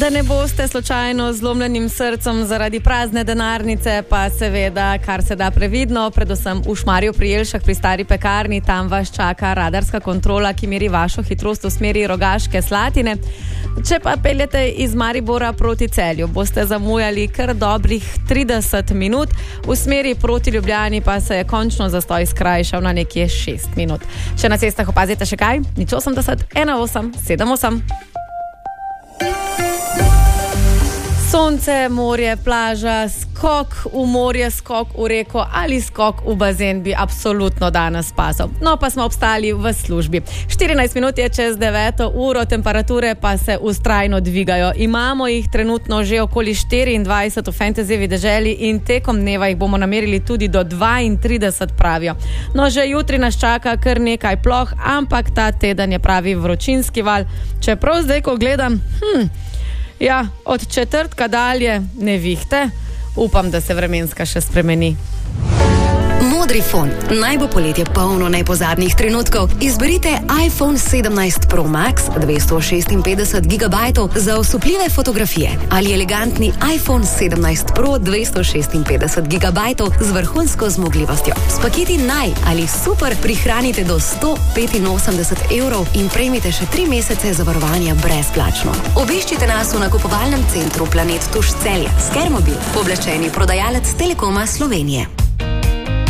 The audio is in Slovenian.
Da ne boste slučajno zlomljenim srcem zaradi prazne denarnice, pa seveda, kar se da previdno, predvsem v Šmarju pri Jelšah pri stari pekarni, tam vas čaka radarska kontrola, ki meri vašo hitrost v smeri Rogaške Slatine. Če pa peljete iz Maribora proti Celju, boste zamujali kar dobrih 30 minut, v smeri proti Ljubljani pa se je končno zastoj skrajšal na nekje 6 minut. Če na cestah opazite še kaj, 080 18 78. Sonce, morje, plaža, skok v morje, skok v reko ali skok v bazen bi absolutno danes spasal. No, pa smo obstali v službi. 14 minut je čez 9 uro, temperature pa se vztrajno dvigajo. Imamo jih trenutno že okoli 24 v Fantasy deželi in tekom dneva jih bomo namerili tudi do 32, pravijo. No, že jutri nas čaka kar nekaj ploh, ampak ta teden je pravi vročinski val. Čeprav zdaj, ko gledam, ja, od četrtka dalje nevihte. Upam, da se vremenska še spremeni. Modrifon. Naj bo poletje polno nepozabnih trenutkov. Izberite iPhone 17 Pro Max 256 GB za osupljive fotografije ali elegantni iPhone 17 Pro 256 GB z vrhunsko zmogljivostjo. S paketi Naj ali Super prihranite do 185 € in prejmite še 3 mesece zavarovanja brezplačno. Obiščite nas v nakupovalnem centru Planet Tuš Celje, Skermobil, pooblaščeni prodajalec Telekoma Slovenije.